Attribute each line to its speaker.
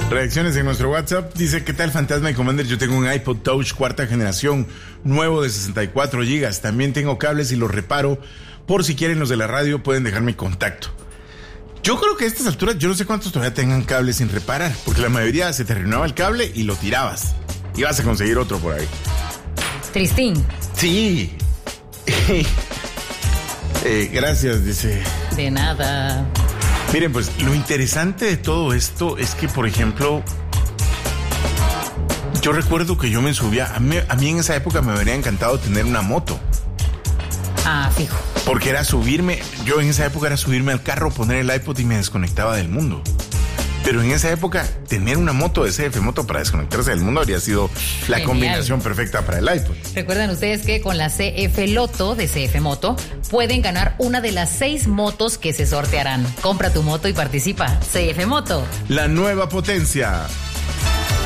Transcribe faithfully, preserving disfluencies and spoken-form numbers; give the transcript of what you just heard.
Speaker 1: Reacciones en nuestro WhatsApp. Dice, ¿qué tal, Fantasma y Commander? Yo tengo un iPod Touch cuarta generación, nuevo de sesenta y cuatro gigas. También tengo cables y los reparo. Por si quieren los de la radio, pueden dejarme contacto. Yo creo que a estas alturas, yo no sé cuántos todavía tengan cables sin reparar, porque la mayoría se te arruinaba el cable y lo tirabas. Ibas a conseguir otro por ahí.
Speaker 2: Tristín.
Speaker 1: Sí. eh, gracias, dice.
Speaker 2: De nada.
Speaker 1: Miren, pues lo interesante de todo esto es que, por ejemplo, yo recuerdo que yo me subía, a mí, a mí en esa época me habría encantado tener una moto.
Speaker 2: Ah, fijo.
Speaker 1: Porque era subirme, yo en esa época era subirme al carro, poner el iPod y me desconectaba del mundo. Pero en esa época, tener una moto de C F Moto para desconectarse del mundo habría sido la
Speaker 2: Genial.
Speaker 1: Combinación perfecta para el iPod.
Speaker 2: Recuerden ustedes que con la C F Loto de C F Moto pueden ganar una de las seis motos que se sortearán. Compra tu moto y participa. C F Moto.
Speaker 1: La nueva potencia.